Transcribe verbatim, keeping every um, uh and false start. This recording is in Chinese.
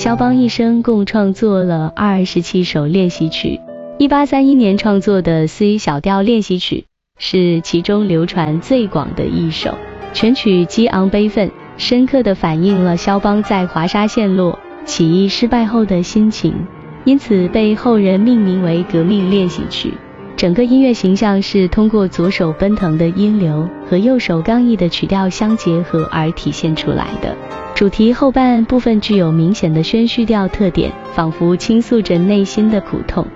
肖邦一生共创作了二十七首练习曲。一八三一年创作的 C 小调练习曲是其中流传最广的一首，全曲激昂悲愤，深刻地反映了肖邦在华沙陷落、起义失败后的心情，因此被后人命名为革命练习曲。整个音乐形象是通过左手奔腾的音流和右手刚毅的曲调相结合而体现出来的。主题后半部分具有明显的宣叙调特点，仿佛倾诉着内心的苦痛。